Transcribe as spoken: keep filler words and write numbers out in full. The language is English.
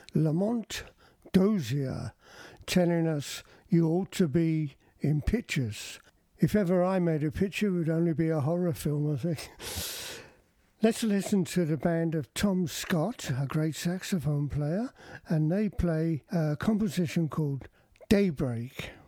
Lamont Dozier, telling us you ought to be in pictures. If ever I made a picture, it would only be a horror film, I think. Let's listen to the band of Tom Scott, a great saxophone player, and they play a composition called Daybreak.